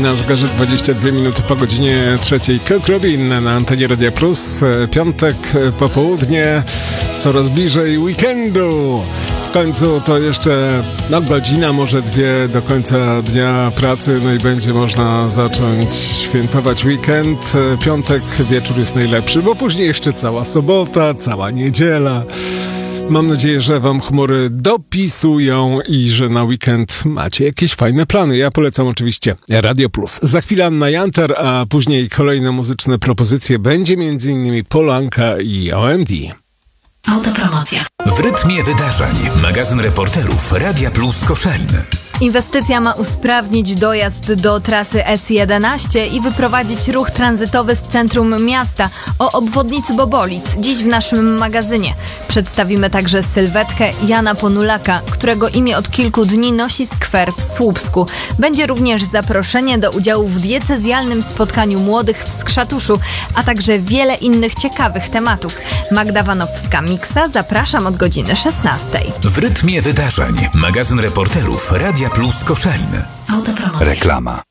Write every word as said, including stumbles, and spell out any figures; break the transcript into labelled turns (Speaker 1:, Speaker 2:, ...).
Speaker 1: Na zegarze dwadzieścia dwie minuty po godzinie trzeciej. Cook Robin na antenie Radia Plus. Piątek, popołudnie, coraz bliżej weekendu. W końcu to jeszcze no, godzina, może dwie do końca dnia pracy, no i będzie można zacząć świętować weekend. Piątek wieczór jest najlepszy, bo później jeszcze cała sobota, cała niedziela. Mam nadzieję, że wam chmury dopisują i że na weekend macie jakieś fajne plany. Ja polecam oczywiście Radio Plus. Za chwilę Anna Jantar, a później kolejne muzyczne propozycje. Będzie między innymi Polanka i O M D.
Speaker 2: Autopromocja. W rytmie wydarzeń. Magazyn reporterów Radia Plus Koszalin.
Speaker 3: Inwestycja ma usprawnić dojazd do trasy S jedenaście i wyprowadzić ruch tranzytowy z centrum miasta o obwodnicy Bobolic. Dziś w naszym magazynie przedstawimy także sylwetkę Jana Ponulaka, którego imię od kilku dni nosi skwer w Słupsku. Będzie również zaproszenie do udziału w diecezjalnym spotkaniu młodych w Skrzatuszu, a także wiele innych ciekawych tematów. Magda Wanowska-Miksa, zapraszam od godziny szesnastej.
Speaker 2: W rytmie wydarzeń. Magazyn reporterów Radia Plus Koszalin. Autopromocja.
Speaker 4: Reklama.